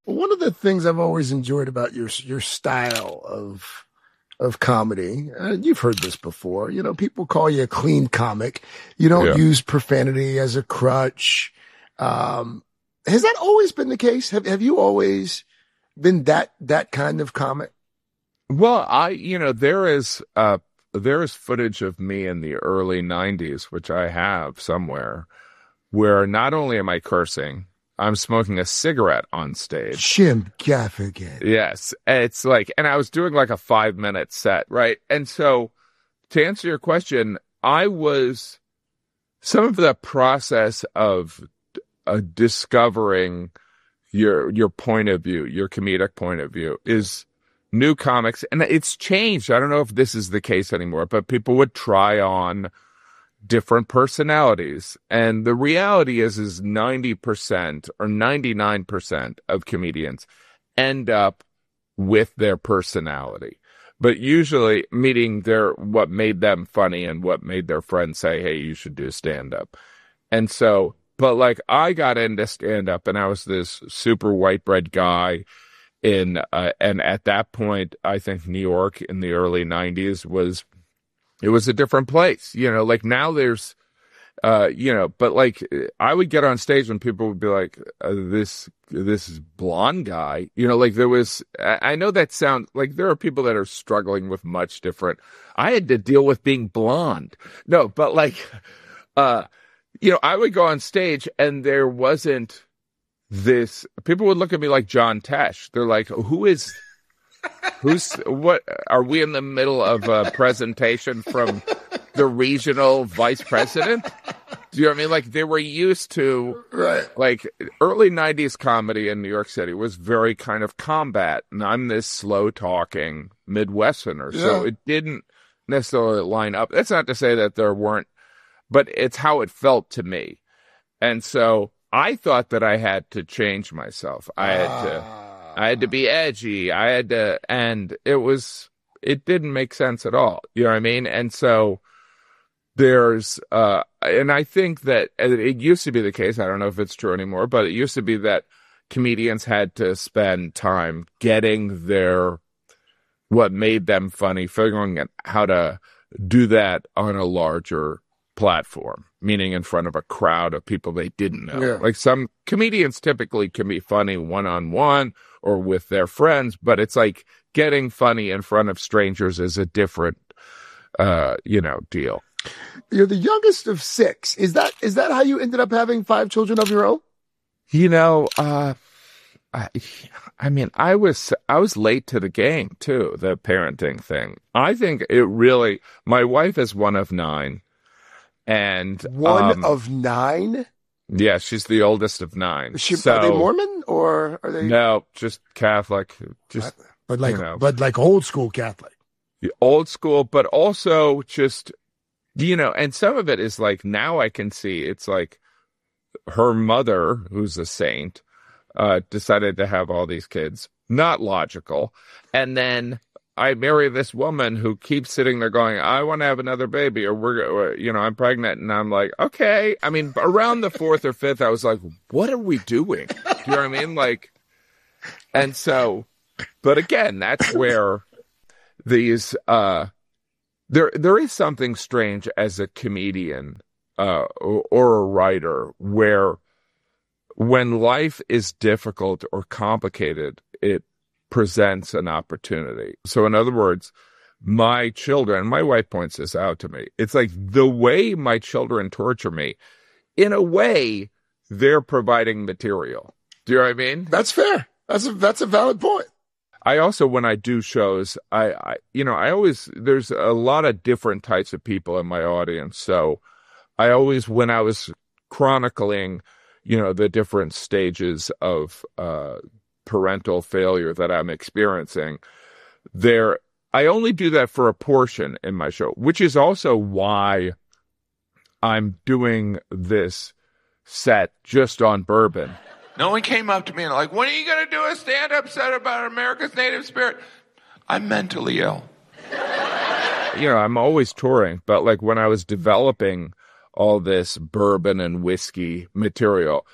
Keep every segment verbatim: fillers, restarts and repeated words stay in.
One of the things I've always enjoyed about your your style of of comedy, uh, you've heard this before. You know, people call you a clean comic. You don't Yeah. use profanity as a crutch. Um, has that always been the case? Have Have you always been that that kind of comic? Well, I, you know, there is uh there is footage of me in the early nineties, which I have somewhere, where not only am I cursing, I'm smoking a cigarette on stage. Jim Gaffigan. Yes. It's like, and I was doing like a five minute set, right? And so to answer your question, I was, some of the process of uh, discovering your, your point of view, your comedic point of view is new comics. And it's changed. I don't know if this is the case anymore, but people would try on different personalities. And the reality is, is ninety percent or ninety-nine percent of comedians end up with their personality, but usually meeting their, what made them funny and what made their friends say, hey, you should do stand up. And so, but like I got into stand up and I was this super white bread guy in, uh, and at that point, I think New York in the early nineties was, it was a different place, you know, like now there's, uh, you know, but like I would get on stage and people would be like, uh, this, this blonde guy, you know, like there was, I, I know that sounds like there are people that are struggling with much different. I had to deal with being blonde. No, but like, uh, you know, I would go on stage and there wasn't this, people would look at me like John Tesh. They're like, who is, Who's what? Are we in the middle of a presentation from the regional vice president? Do you know what I mean? Like they were used to, Right. like early nineties comedy in New York City was very kind of combat, and I'm this slow talking Midwesterner, Yeah. so it didn't necessarily line up. That's not to say that there weren't, but it's how it felt to me, and so I thought that I had to change myself. I had to. I had to be edgy. I had to, and it was, it didn't make sense at all. You know what I mean? And so there's, uh, and I think that it used to be the case. I don't know if it's true anymore, but it used to be that comedians had to spend time getting their, what made them funny, figuring out how to do that on a larger platform, meaning in front of a crowd of people they didn't know. Yeah. Like some comedians typically can be funny one-on-one or with their friends, but it's like getting funny in front of strangers is a different, uh, you know, deal. You're the youngest of six. Is that is that how you ended up having five children of your own? You know, uh, I, I mean, I was I was late to the game too. The parenting thing. I think it really. My wife is one of nine, and One um, of nine? yeah, she's the oldest of nine. Is she, so, are they Mormon or are they? No, just Catholic. Just but like, you know. but like old school Catholic. Old school, but also just, you know, and some of it is like, now I can see it's like her mother, who's a saint, uh, decided to have all these kids. Not logical. And then I marry this woman who keeps sitting there going, I want to have another baby, or we're, or, you know, I'm pregnant. And I'm like, okay. I mean, around the fourth or fifth, I was like, what are we doing? Do you know what I mean? Like, and so, but again, that's where these, uh, there, there is something strange as a comedian, uh, or, or a writer where when life is difficult or complicated, it presents an opportunity. So in other words, my children, my wife points this out to me. It's like the way my children torture me, in a way, they're providing material. Do you know what I mean? That's fair. That's a, that's a valid point. I also, when I do shows, I, I, you know, I always, there's a lot of different types of people in my audience. So I always, when I was chronicling, you know, the different stages of, uh, parental failure that I'm experiencing there, I only do that for a portion in my show, which is also why I'm doing this set just on bourbon. No one came up to me and like, when are you going to do a stand-up set about America's native spirit? I'm mentally ill. You know, I'm always touring, but like when I was developing all this bourbon and whiskey material,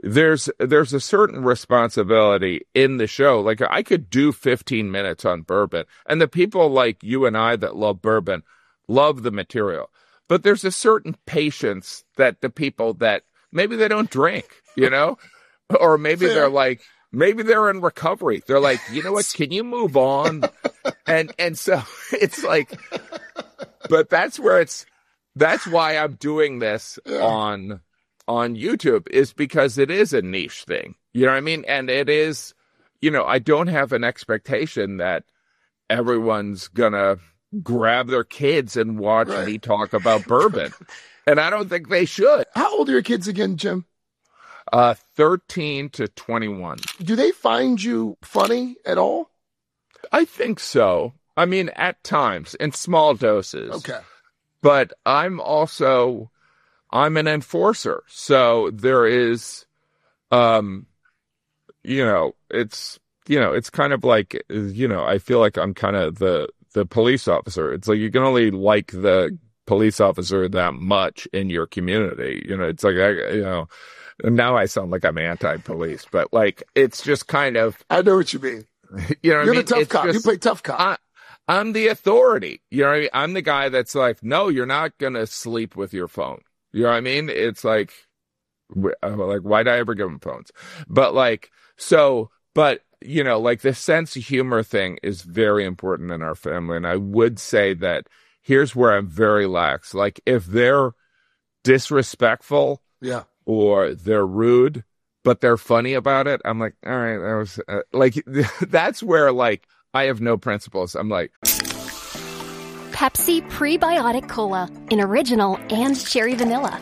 there's there's a certain responsibility in the show. Like, I could do fifteen minutes on bourbon, and the people like you and I that love bourbon love the material. But there's a certain patience that the people that maybe they don't drink, you know, or maybe Fair. they're like, maybe they're in recovery. They're like, you know what? Can you move on? and and so it's like, but that's where it's. That's why I'm doing this yeah. on on YouTube, is because it is a niche thing. You know what I mean? And it is, you know, I don't have an expectation that everyone's gonna grab their kids and watch right. me talk about bourbon. And I don't think they should. How old are your kids again, Jim? Uh, thirteen to twenty-one. Do they find you funny at all? I think so. I mean, at times, in small doses. Okay. But I'm also, I'm an enforcer. So there is, um, you know, it's, you know, it's kind of like, you know, I feel like I'm kind of the, the police officer. It's like you can only like the police officer that much in your community. You know, it's like, I, you know, now I sound like I'm anti-police, but like, it's just kind of. I know what you mean. You know what You're I mean? the tough It's cop. just, you play tough cop. I, I'm the authority. You know what I mean? I'm the guy that's like, no, you're not going to sleep with your phone. You know what I mean? It's like, like, why'd I ever give them phones? But like, so, but, you know, like the sense of humor thing is very important in our family. And I would say that here's where I'm very lax. Like, if they're disrespectful yeah, or they're rude, but they're funny about it, I'm like, all right, that was uh, like, that's where like, I have no principles. I'm like, Pepsi Prebiotic Cola in original and cherry vanilla.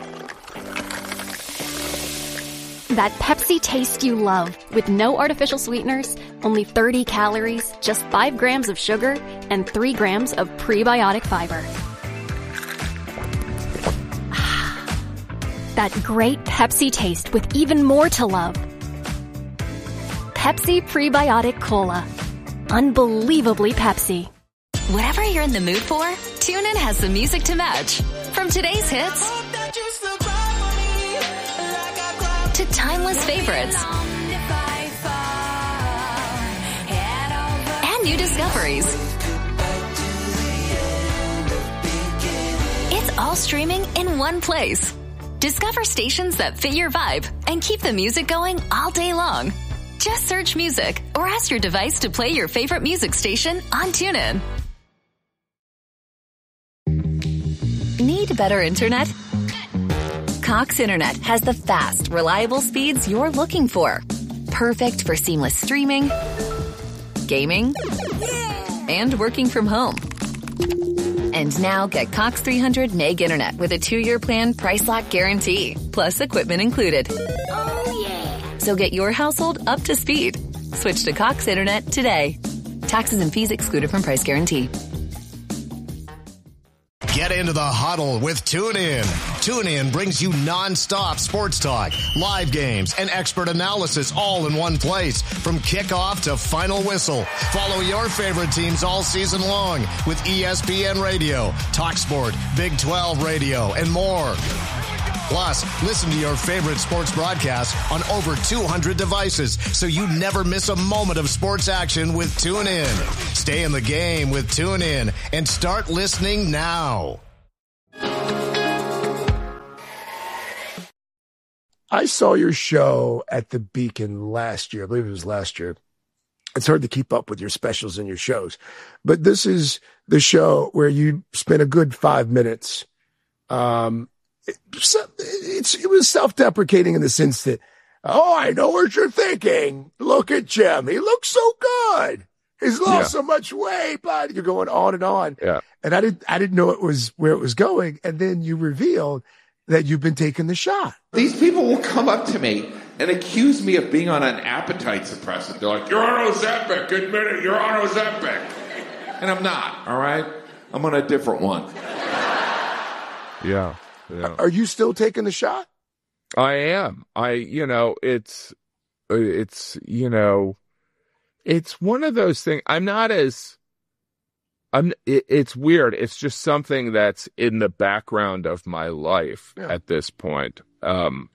That Pepsi taste you love, with no artificial sweeteners, only thirty calories, just five grams of sugar, and three grams of prebiotic fiber. That great Pepsi taste with even more to love. Pepsi Prebiotic Cola. Unbelievably Pepsi. Whatever you're in the mood for, TuneIn has the music to match. From today's hits to timeless favorites and new discoveries. It's all streaming in one place. Discover stations that fit your vibe and keep the music going all day long. Just search music or ask your device to play your favorite music station on TuneIn. Need better internet? Cox Internet has the fast, reliable speeds you're looking for. Perfect for seamless streaming, gaming, and working from home. And now get Cox three hundred meg internet with a two-year plan price lock guarantee, plus equipment included. Oh, yeah. So get your household up to speed. Switch to Cox Internet today. Taxes and fees excluded from price guarantee. Get into the huddle with TuneIn. TuneIn brings you nonstop sports talk, live games, and expert analysis all in one place. From kickoff to final whistle. Follow your favorite teams all season long with E S P N Radio, TalkSport, Big twelve Radio, and more. Plus, listen to your favorite sports broadcasts on over two hundred devices, so you never miss a moment of sports action with TuneIn. Stay in the game with TuneIn and start listening now. I saw your show at the Beacon last year. I believe it was last year. It's hard to keep up with your specials and your shows, but this is the show where you spent a good five minutes um, It's, it was self-deprecating in the sense that, oh, I know what you're thinking. Look at Jim. He looks so good. He's lost yeah. so much weight, but you're going on and on. Yeah. And I didn't, I didn't know it was where it was going. And then you revealed that you've been taking the shot. These people will come up to me and accuse me of being on an appetite suppressant. They're like, you're on Ozempic. Admit it. You're on Ozempic. And I'm not. All right. I'm on a different one. Yeah. Yeah. Are you still taking the shot? I am. I, you know, it's, it's, you know, it's one of those things. I'm not as, I'm, it, it's weird. It's just something that's in the background of my life yeah. at this point. Um,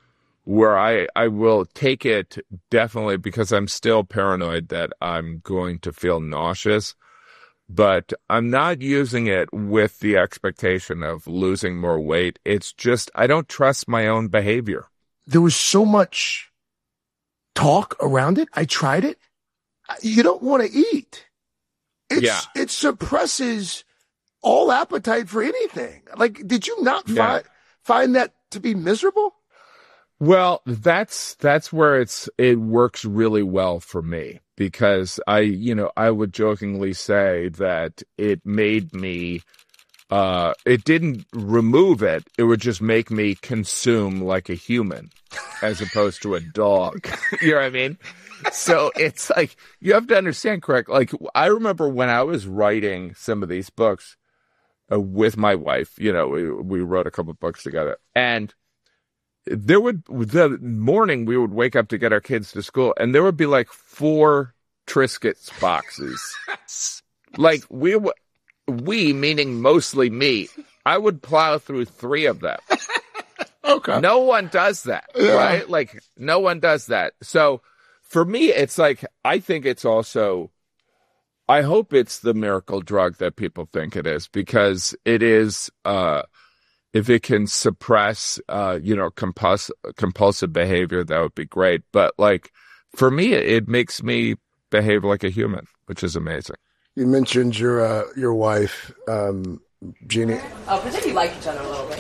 where I, I will take it definitely because I'm still paranoid that I'm going to feel nauseous, but I'm not using it with the expectation of losing more weight. It's just, I don't trust my own behavior. There was so much talk around it. I tried it. You don't want to eat. It's, yeah. It suppresses all appetite for anything. Like, did you not Yeah. find, find that to be miserable? Well, that's, that's where it's, it works really well for me because I, you know, I would jokingly say that it made me, uh, it didn't remove it. It would just make me consume like a human as opposed to a dog. You know what I mean? So it's like, you have to understand, correct? Like, I remember when I was writing some of these books uh, with my wife, you know, we, we wrote a couple of books together, and there would, the morning we would wake up to get our kids to school, and there would be like four Triscuits boxes. Like, we, we, meaning mostly me, I would plow through three of them. Okay. No one does that, Yeah. right? Like, no one does that. So, for me, it's like, I think it's also, I hope it's the miracle drug that people think it is, because it is, uh, if it can suppress, uh, you know, compuls- compulsive behavior, that would be great. But like, for me, it, it makes me behave like a human, which is amazing. You mentioned your, uh, your wife, um, Jeannie. Oh, pretend you like each other a little bit.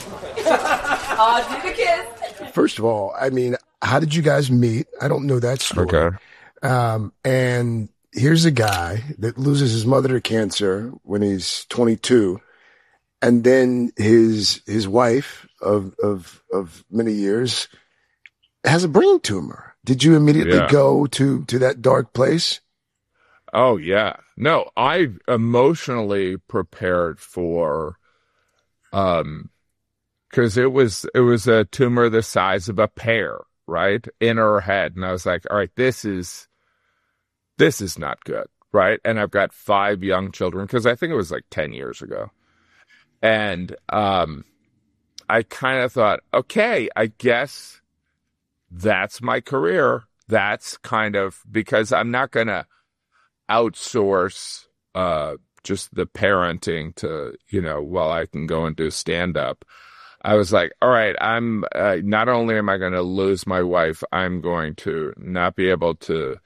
Oh, do the kiss. First of all, I mean, how did you guys meet? I don't know that story. Okay. Um, and here's a guy that loses his mother to cancer when he's twenty-two. And then his, his wife of, of, of many years has a brain tumor. Did you immediately Yeah. go to, to that dark place? Oh, yeah. No, I emotionally prepared for, um, cause it was, it was a tumor the size of a pear, right? In her head. And I was like, all right, this is, this is not good. Right. And I've got five young children, cause I think it was like ten years ago. And, um, I kind of thought, okay, I guess that's my career. That's kind of, because I'm not going to outsource, uh, just the parenting to, you know, well, I can go and do stand up. I was like, all right, I'm, uh, not only am I going to lose my wife, I'm going to not be able to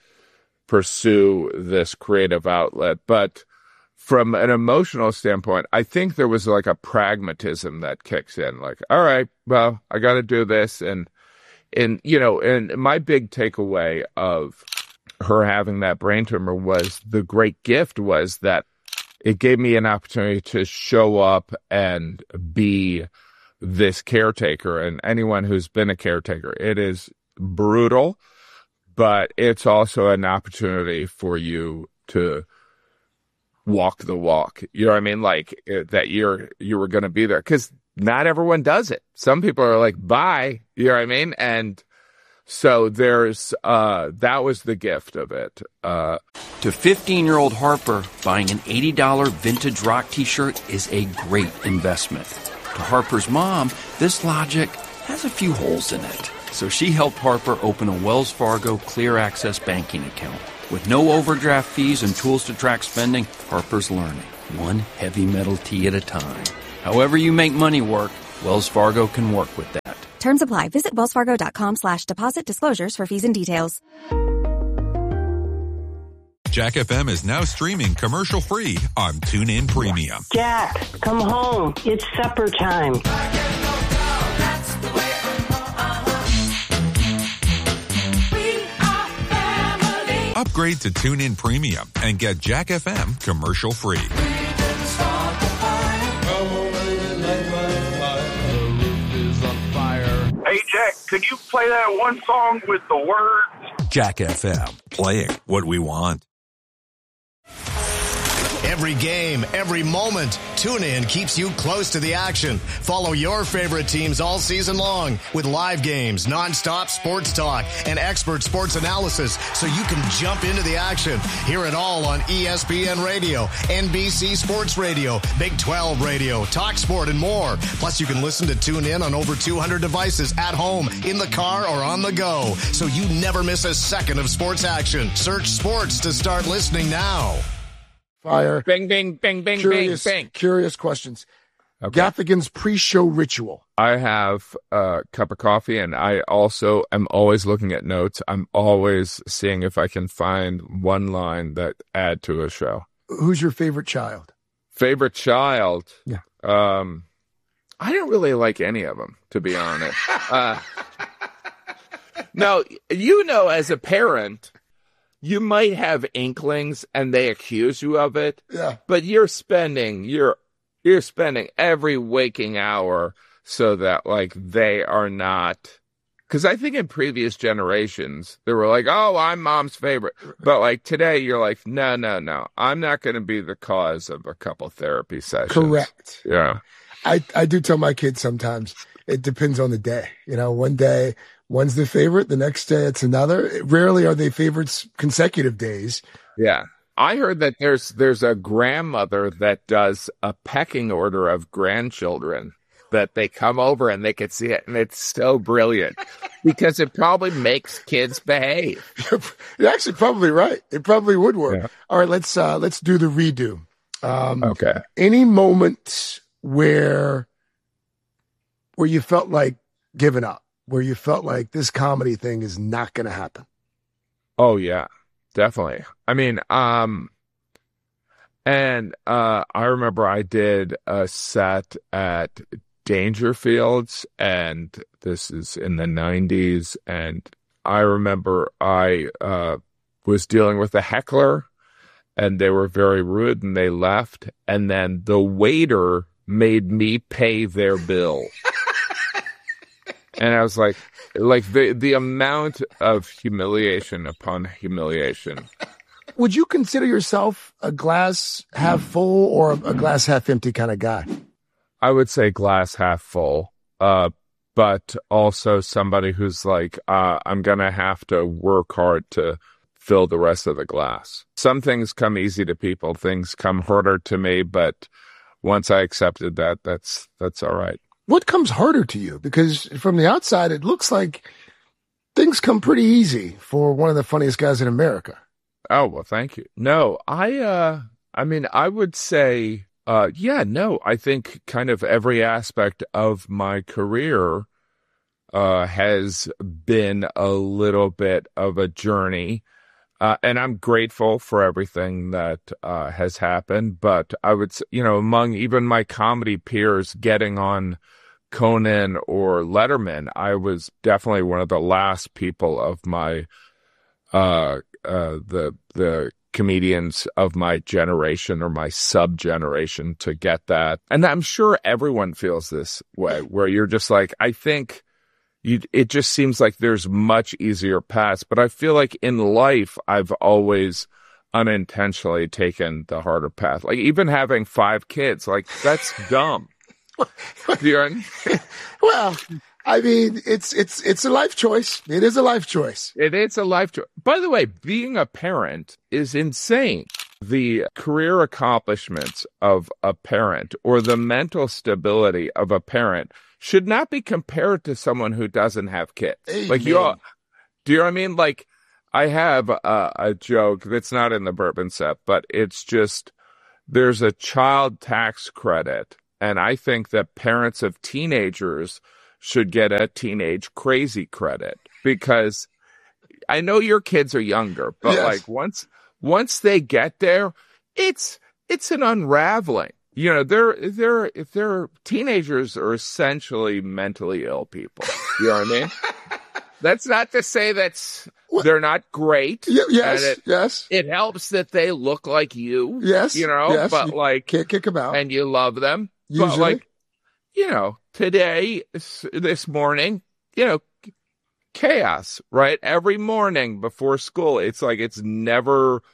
pursue this creative outlet. But from an emotional standpoint, I think there was like a pragmatism that kicks in. Like, all right, well, I got to do this. And, and, you know, and my big takeaway of her having that brain tumor was the great gift was that it gave me an opportunity to show up and be this caretaker. And anyone who's been a caretaker, it is brutal, but it's also an opportunity for you to walk the walk. You know what I mean? Like it, that you're, you were going to be there, because not everyone does it. Some people are like, bye. You know what I mean? And so there's, uh, that was the gift of it. Uh, To fifteen-year-old Harper, buying an eighty dollars vintage rock t-shirt is a great investment. To Harper's mom, this logic has a few holes in it. So she helped Harper open a Wells Fargo Clear Access banking account. With no overdraft fees and tools to track spending, Harper's learning, one heavy metal tee at a time. However you make money work, Wells Fargo can work with that. Terms apply. Visit wellsfargo.com slash deposit disclosures for fees and details. Jack F M is now streaming commercial-free on TuneIn Premium. Jack, come home. It's supper time. Upgrade to TuneIn Premium and get Jack F M commercial-free. Hey, Jack, could you play that one song with the words? Jack F M, playing what we want. Every game, every moment, TuneIn keeps you close to the action. Follow your favorite teams all season long with live games, nonstop sports talk, and expert sports analysis so you can jump into the action. Hear it all on E S P N Radio, N B C Sports Radio, Big twelve Radio, TalkSport, and more. Plus, you can listen to TuneIn on over two hundred devices at home, in the car, or on the go, so you never miss a second of sports action. Search sports to start listening now. Fire. Bing, bing, bing, bing, curious, bing, bing. Curious questions. Okay. Gaffigan's pre-show ritual. I have a cup of coffee, and I also am always looking at notes. I'm always seeing if I can find one line that add to a show. Who's your favorite child? Favorite child? Yeah. Um, I don't really like any of them, to be honest. uh, no, you know, as a parent, you might have inklings and they accuse you of it. Yeah. But you're spending you're you're spending every waking hour so that like they are not, because I think in previous generations they were like, oh, I'm mom's favorite. But like today you're like, no, no, no. I'm not going to be the cause of a couple therapy sessions. Correct. Yeah. I, I do tell my kids sometimes it depends on the day. You know, one day one's the favorite, the next day it's another. Rarely are they favorites consecutive days. Yeah. I heard that there's there's a grandmother that does a pecking order of grandchildren, that they come over and they can see it, and it's so brilliant because it probably makes kids behave. You're actually probably right. It probably would work. Yeah. All right, let's uh, let's do the redo. Um, okay. Any moments where where you felt like giving up, where you felt like this comedy thing is not going to happen? Oh yeah, definitely. I mean, um, and uh, I remember I did a set at Dangerfields, and this is in the nineties, and I remember I uh, was dealing with a heckler, and they were very rude, and they left, and then the waiter made me pay their bill. And I was like, like the the amount of humiliation upon humiliation. Would you consider yourself a glass half full or a glass half empty kind of guy? I would say glass half full, uh, but also somebody who's like, uh, I'm going to have to work hard to fill the rest of the glass. Some things come easy to people. Things come harder to me, but once I accepted that, that's that's all right. What comes harder to you? Because from the outside, it looks like things come pretty easy for one of the funniest guys in America. Oh, well, thank you. No, I, uh, I mean, I would say, uh, yeah, no, I think kind of every aspect of my career, uh, has been a little bit of a journey. Uh, and I'm grateful for everything that, uh, has happened. But I would, you know, among even my comedy peers getting on Conan or Letterman, I was definitely one of the last people of my, uh, uh, the, the comedians of my generation or my sub generation to get that. And I'm sure everyone feels this way, where you're just like, I think you, it just seems like there's much easier paths, but I feel like in life, I've always unintentionally taken the harder path. Like even having five kids, like that's dumb. You well, I mean, it's it's it's a life choice. It is a life choice. It is a life choice. By the way, being a parent is insane. The career accomplishments of a parent or the mental stability of a parent should not be compared to someone who doesn't have kids. Amen. Like you all, do you know what I mean? Like I have a, a joke that's not in the bourbon set, but it's just there's a child tax credit. And I think that parents of teenagers should get a teenage crazy credit, because I know your kids are younger, but yes. like once once they get there, it's it's an unraveling. You know, they're they're if they're teenagers are essentially mentally ill people. You know what I mean? That's not to say that's what? They're not great. Y- yes, it, yes. It helps that they look like you. Yes, you know, yes. but you like can't kick them out, and you love them. Usually. But like, you know, today, this morning, you know, chaos, right? Every morning before school, it's like it's never,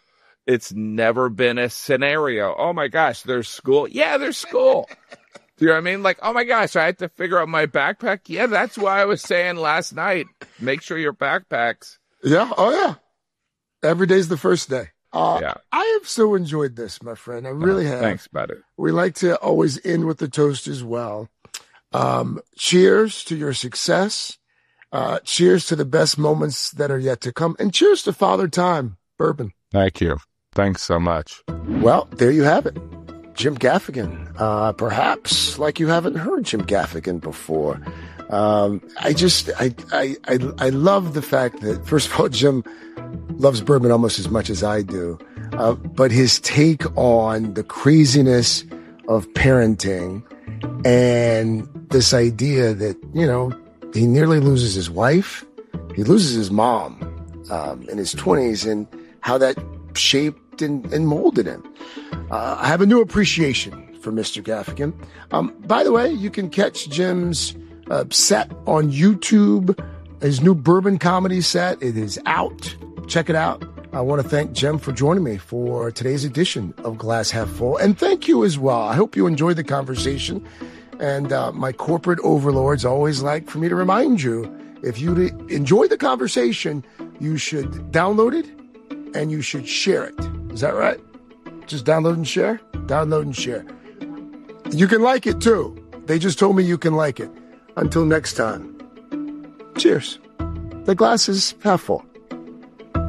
It's never been a scenario. Oh my gosh, there's school. Yeah, there's school. Do you know what I mean? Like, oh my gosh, I had to figure out my backpack. Yeah, that's why I was saying last night, make sure your backpacks. Yeah. Oh yeah. Every day's the first day. Uh, yeah. I have so enjoyed this, my friend. I really oh, have. Thanks, buddy. We like to always end with the toast as well. Um, cheers to your success. Uh, cheers to the best moments that are yet to come. And cheers to Father Time Bourbon. Thank you. Thanks so much. Well, there you have it. Jim Gaffigan. Uh, perhaps like you haven't heard Jim Gaffigan before. Um, I just, I, I, I, I love the fact that, first of all, Jim loves bourbon almost as much as I do. Uh, but his take on the craziness of parenting and this idea that, you know, he nearly loses his wife. He loses his mom, um, in his twenties, and how that shaped and, and molded him. Uh, I have a new appreciation for Mister Gaffigan. Um, by the way, you can catch Jim's uh, set on YouTube, his new bourbon comedy set. It is out. Check it out. I want to thank Jim for joining me for today's edition of Glass Half Full. And thank you as well. I hope you enjoyed the conversation. And uh, my corporate overlords always like for me to remind you, if you enjoy the conversation, you should download it and you should share it. Is that right? Just download and share? Download and share. You can like it too. They just told me you can like it. Until next time, cheers. The glass is half full.